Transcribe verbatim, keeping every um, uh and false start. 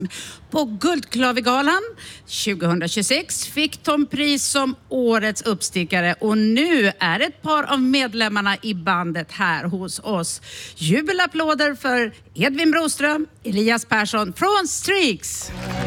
På Guldklavergalan tjugohundratjugosex fick Tom pris som årets uppstickare och nu är ett par av medlemmarna i bandet här hos oss. Jubelapplåder för Edvin Broström, Elias Persson från Streaks.